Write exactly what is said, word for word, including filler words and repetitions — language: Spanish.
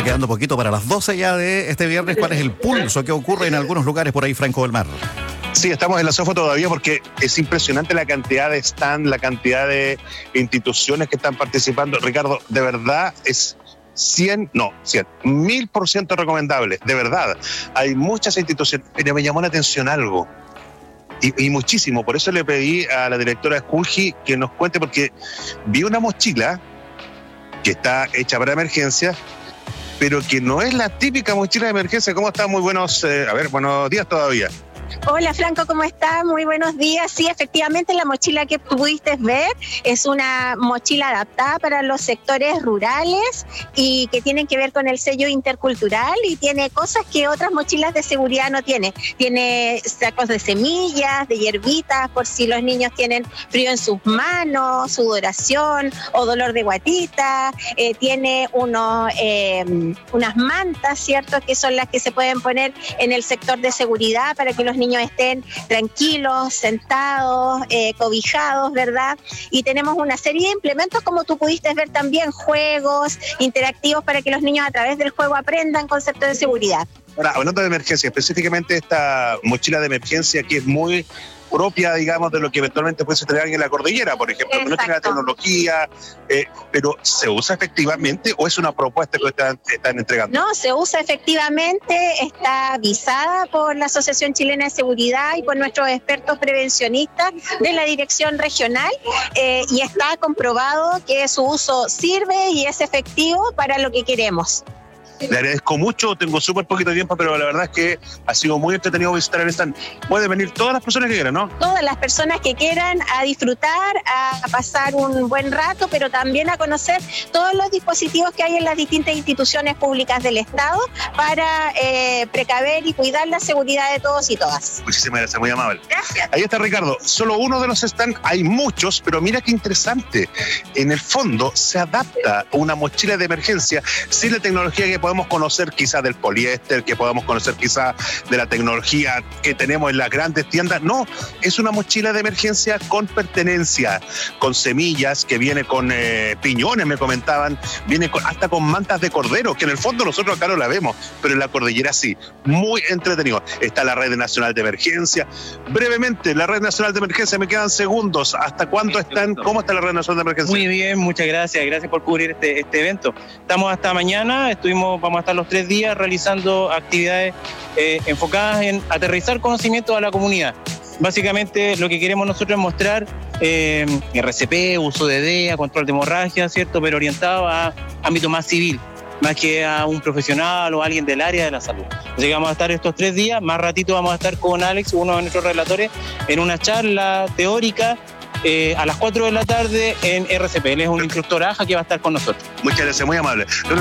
quedando poquito para las doce ya de este viernes. ¿Cuál es el pulso que ocurre en algunos lugares por ahí, Franco del Mar? Sí, estamos en la SOFO todavía porque es impresionante la cantidad de stand, la cantidad de instituciones que están participando. Ricardo, de verdad es cien, no, cien, mil por ciento recomendable, de verdad. Hay muchas instituciones, pero me llamó la atención algo. Y, y muchísimo, por eso le pedí a la directora de Sculgi que nos cuente, porque vi una mochila que está hecha para emergencia, pero que no es la típica mochila de emergencia. ¿Cómo está? Muy buenos, eh, a ver, buenos días todavía. Hola Franco, ¿cómo estás? Muy buenos días. Sí, efectivamente la mochila que pudiste ver es una mochila adaptada para los sectores rurales y que tienen que ver con el sello intercultural y tiene cosas que otras mochilas de seguridad no tienen. Tiene sacos de semillas, de hierbitas, por si los niños tienen frío en sus manos, sudoración o dolor de guatita. Eh, tiene unos, eh, unas mantas, ¿cierto? Que son las que se pueden poner en el sector de seguridad para que los niños estén tranquilos, sentados, eh, cobijados, ¿verdad? Y tenemos una serie de implementos, como tú pudiste ver también, juegos interactivos para que los niños a través del juego aprendan conceptos de seguridad. Ahora, hablando de emergencia, específicamente esta mochila de emergencia que es muy propia, digamos, de lo que eventualmente puede suceder en la cordillera, por ejemplo, que no tiene la tecnología, eh, pero ¿se usa efectivamente o es una propuesta que están, están entregando? No, se usa efectivamente, está avisada por la Asociación Chilena de Seguridad y por nuestros expertos prevencionistas de la dirección regional, eh, y está comprobado que su uso sirve y es efectivo para lo que queremos. Le agradezco mucho, tengo súper poquito tiempo, pero la verdad es que ha sido muy entretenido visitar el stand. Pueden venir todas las personas que quieran, ¿no? Todas las personas que quieran a disfrutar, a pasar un buen rato, pero también a conocer todos los dispositivos que hay en las distintas instituciones públicas del Estado para eh, precaver y cuidar la seguridad de todos y todas. Muchísimas gracias, muy amable. Gracias. Ahí está Ricardo, solo uno de los stands, hay muchos, pero mira qué interesante. En el fondo se adapta una mochila de emergencia sin la tecnología que podemos conocer quizás del poliéster, que podemos conocer quizás de la tecnología que tenemos en las grandes tiendas. No, es una mochila de emergencia con pertenencia, con semillas, que viene con eh, piñones, me comentaban, viene con, hasta con mantas de cordero, que en el fondo nosotros acá no la vemos, pero en la cordillera sí. Muy entretenido. Está la Red Nacional de Emergencia. Brevemente, la Red Nacional de Emergencia, me quedan segundos. ¿Hasta cuándo están? ¿Cómo está la Red Nacional de Emergencia? Muy bien, muchas gracias. Gracias por cubrir este, este evento. Estamos hasta mañana, estuvimos vamos a estar los tres días realizando actividades eh, enfocadas en aterrizar conocimientos a la comunidad. Básicamente lo que queremos nosotros es mostrar eh, R C P, uso de D E A, control de hemorragia, ¿cierto? Pero orientado a ámbito más civil, más que a un profesional o alguien del área de la salud. Así que vamos a estar estos tres días, más ratito vamos a estar con Alex, uno de nuestros relatores, en una charla teórica Eh, a las cuatro de la tarde en R C P. Él es un instructor A J A que va a estar con nosotros. Muchas gracias, muy amable.